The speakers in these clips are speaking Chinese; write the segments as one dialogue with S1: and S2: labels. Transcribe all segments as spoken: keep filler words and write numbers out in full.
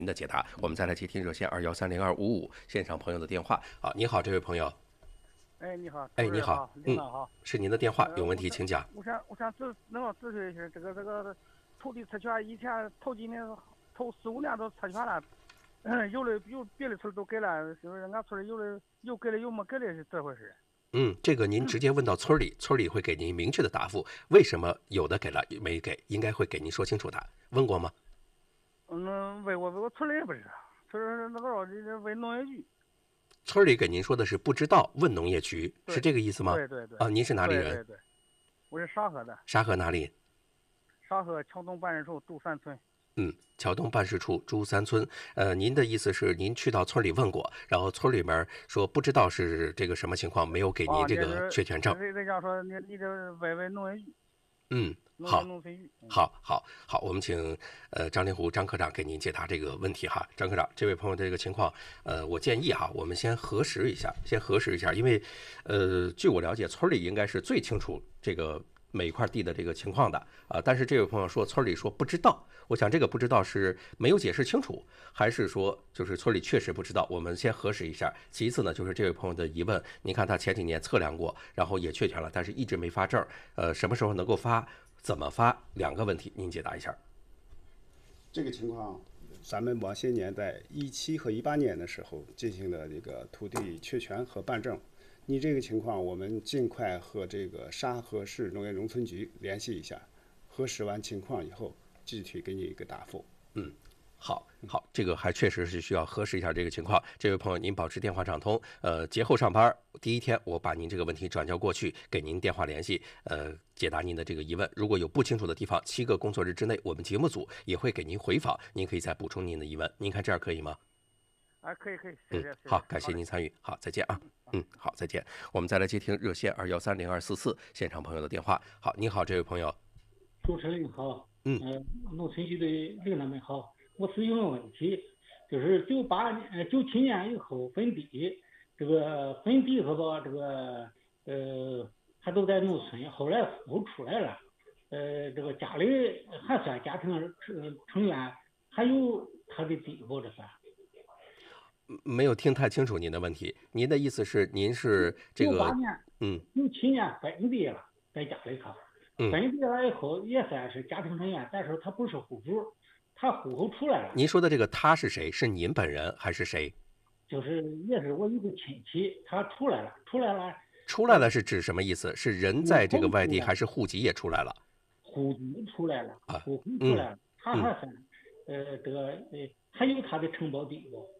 S1: 您的解答。我们再来接听热线二幺三零二五五线上朋友的电话。好，你好，这位朋友。
S2: 哎，你好，
S1: 哎，你好，
S2: 领导好，
S1: 是您的电话，
S2: 呃、
S1: 有问题请讲。
S2: 我想，我想咨能够咨询一下，这个这个土地特权，以前头几年、头四五年都特权了，嗯，有的有别的村都给了，就是俺村有的有给了，有没给的是这回事。
S1: 嗯，这个您直接问到村里，村里会给您明确的答复。为什么有的给了没给，应该会给您说清楚的。问过吗？
S2: 嗯，问我我村里也不知道，村里那个问农业局。
S1: 村里给您说的是不知道，问农业局，是这个意思吗？
S2: 对对对。
S1: 啊，您是哪里人？
S2: 对对对，我是沙河的。
S1: 沙河哪里？
S2: 沙河桥东办事处朱三村。
S1: 嗯，桥东办事处朱三村。呃，您的意思是您去到村里问过，然后村里面说不知道是这个什么情况，没有给您这个确权证。
S2: 人家说你你得问问农业局。
S1: 嗯，好，好，好，好，我们请呃张灵湖张科长给您解答这个问题哈。张科长，这位朋友这个情况，呃，我建议哈，我们先核实一下，先核实一下，因为呃，据我了解，村里应该是最清楚这个每一块地的这个情况的啊。但是这位朋友说村里说不知道，我想这个不知道是没有解释清楚，还是说就是村里确实不知道？我们先核实一下。其次呢，就是这位朋友的疑问，您看他前几年测量过，然后也确权了，但是一直没发证，呃，什么时候能够发？怎么发？两个问题，您解答一下。
S3: 这个情况，咱们往些年在一七和一八年的时候进行了这个土地确权和办证。你这个情况，我们尽快和这个沙河市农业农村局联系一下，核实完情况以后，具体给你一个答复。
S1: 嗯。好好，这个还确实是需要核实一下这个情况。这位朋友，您保持电话畅通。呃，节后上班第一天，我把您这个问题转交过去，给您电话联系，呃，解答您的这个疑问。如果有不清楚的地方，七个工作日之内，我们节目组也会给您回访，您可以再补充您的疑问。您看这样可以吗？
S2: 啊，可以可以，谢谢。
S1: 嗯，好，感谢您参与。好，再见啊。嗯，好，再见。我们再来接听热线二幺三零二四四现场朋友的电话。好，你好，这位朋友。
S4: 主持人好。
S1: 嗯。
S4: 呃，农村局的领导们好。我是有个问题，就是九八年、九七年以后分地，这个分地和吧，这个呃还都在农村，后来户出来了，呃，这个家里还算家庭成成员，还有他的地不？这算？
S1: 没有听太清楚您的问题，您的意思是您是这个？
S4: 九八年，
S1: 嗯，
S4: 九七年分地了，在家里头，分地了以后也算是家庭成员，但是他不是户主。他户口出来了。
S1: 您说的这个他是谁？是您本人还是谁？
S4: 就是也是我一个亲戚，他出来了，出来了。
S1: 出来了是指什么意思？是人在这个外地，还是户籍也出来了？
S4: 户籍出来了，
S1: 啊，
S4: 户口出来了，嗯、他还算、嗯、呃这个呃还有他的承包地不？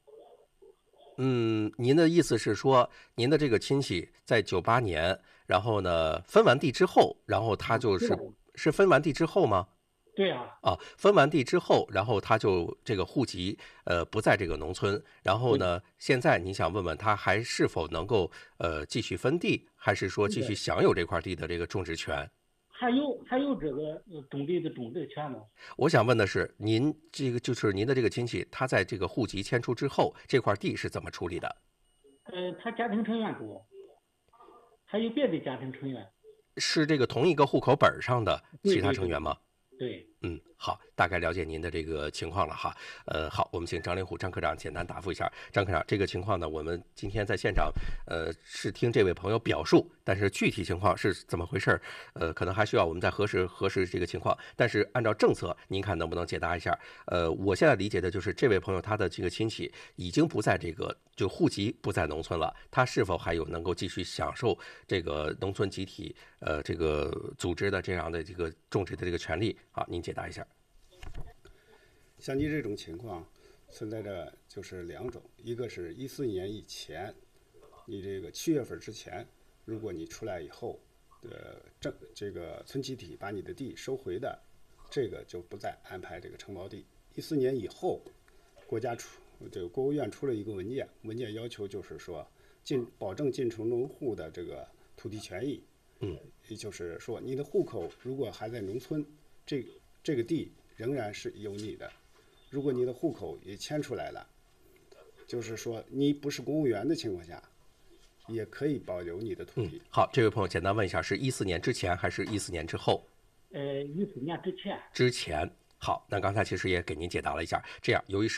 S1: 嗯，您的意思是说，您的这个亲戚在九八年，然后呢分完地之后，然后他就是是分完地之后吗？
S4: 对啊，
S1: 啊，分完地之后，然后他就这个户籍呃不在这个农村，然后呢，现在你想问问他还是否能够呃继续分地，还是说继续享有这块地的这个种植权？
S4: 还有还有这个种地的种植权吗？
S1: 我想问的是，您这个就是您的这个亲戚，他在这个户籍迁出之后，这块地是怎么处理的？
S4: 呃，他家庭成员多，还有别的家庭成员？
S1: 是这个同一个户口本上的其他成员吗？
S4: 对，
S1: 嗯，好，大概了解您的这个情况了哈。呃，好，我们请张灵湖张科长简单答复一下。张科长，这个情况呢，我们今天在现场，呃，是听这位朋友表述，但是具体情况是怎么回事？呃，可能还需要我们再核实核实这个情况。但是按照政策，您看能不能解答一下？呃，我现在理解的就是这位朋友他的这个亲戚已经不在这个就户籍不在农村了，他是否还有能够继续享受这个农村集体呃这个组织的这样的这个种植的这个权利？好，您解答一下。
S3: 像你这种情况存在着就是两种，一个是一四年以前，你这个七月份之前，如果你出来以后，呃，政这个村集体把你的地收回的，这个就不再安排这个承包地。一四年以后，国家出这个国务院出了一个文件，文件要求就是说进保证进城农户的这个土地权益，
S1: 嗯，
S3: 也就是说你的户口如果还在农村，这这个地仍然是有你的。如果你的户口也迁出来了，就是说你不是公务员的情况下，也可以保留你的土地。
S1: 嗯、好，这位朋友简单问一下，是一四年之前还是一四年之后？
S4: 呃，一四年之前。
S1: 之前。好，那刚才其实也给您解答了一下，这样由于是